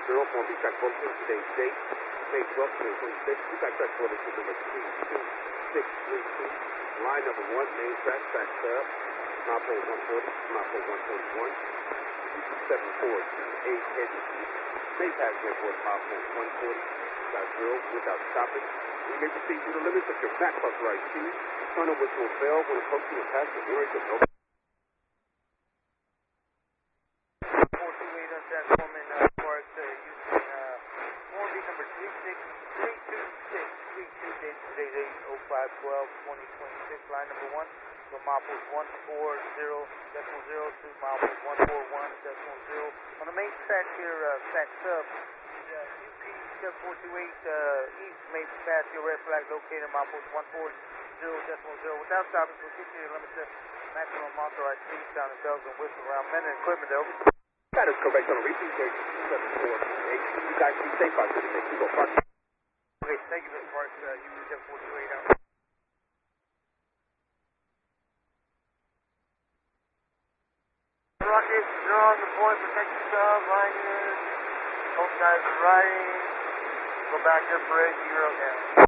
0, form B track bulletin, today's date, May 12th, 2026. B track bulletin number 32632. Line number 1, main track sub, milepole 140, milepole 141. 7428 agency. May pass airport milepole 140.0 without stopping. You may proceed through the limits of your back authorized speed. Turn on whistle bell when approaching a pass the nearest of no. 428 on Transforming Park, using form B number 36326. Today's 8:05/12/2026. Line number 1 from milepost 140.0 to milepost 141.0. On the main track here, track sub, UP 7428 East may pass your red flag located milepost 140.0. Without stopping, proceed to your limit to maximum authorized speed, sound and bells and whistle around men and equipment over. That is correct on the repeat station 7428. You guys be safe out there today. Keep on parking. Okay, thank you, Mr. Parks. UP 7428 out. Rocket, you're on the point, protect yourself, line in, both sides are riding, go back there for 8, 0 down.